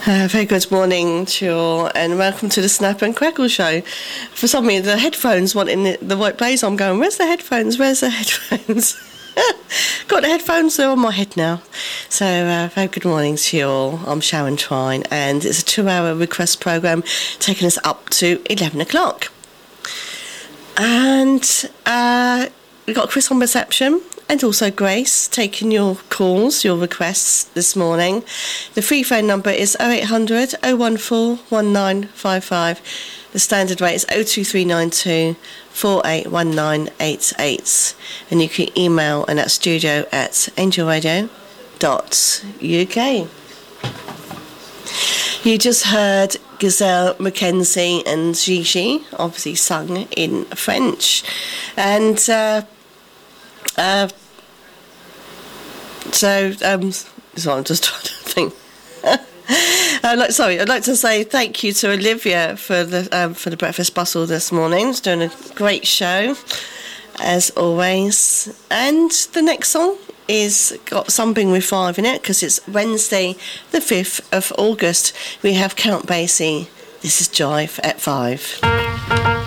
Very good morning to you all, and welcome to the Snap and Crackle Show. For some reason, the headphones want in the right place. I'm going, where's the headphones? Where's the headphones? Got the headphones, they're on my head now. So, very good morning to you all. I'm Sharon Twine, and it's a 2-hour request programme taking us up to 11 o'clock. And we've got Chris on reception, and also Grace taking your calls, your requests this morning. The free phone number is 0800 014 1955. The standard rate is 02392 481988. And you can email and at studio@angelradio.uk. You just heard Gazelle, Mackenzie and Gigi, obviously sung in French. And so I'm just trying to think. I'd like to say thank you to Olivia for the breakfast bustle this morning. It's doing a great show, as always. And the next song is got something with 5 in it, because it's Wednesday the 5th of August. We have Count Basie. This is Jive at 5.